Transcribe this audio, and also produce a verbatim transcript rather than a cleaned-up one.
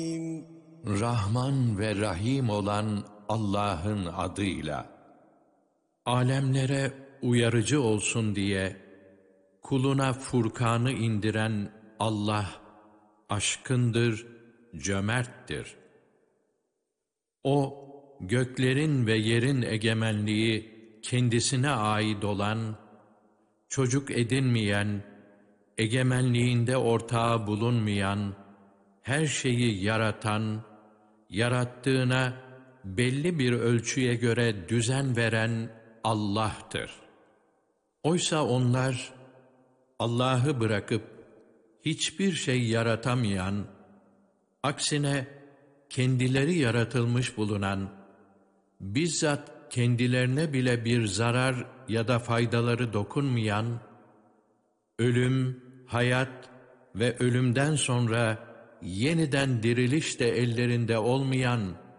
Rahman ve Rahim olan Allah'ın adıyla. Alemlere uyarıcı olsun diye kuluna Furkan'ı indiren Allah aşkındır, cömerttir. O, göklerin ve yerin egemenliği kendisine ait olan, çocuk edinmeyen, egemenliğinde ortağı bulunmayan, her şeyi yaratan, yarattığına belli bir ölçüye göre düzen veren Allah'tır. Oysa onlar, Allah'ı bırakıp hiçbir şey yaratamayan, aksine kendileri yaratılmış bulunan, bizzat kendilerine bile bir zarar ya da faydaları dokunmayan, ölüm, hayat ve ölümden sonra yeniden diriliş de ellerinde olmayan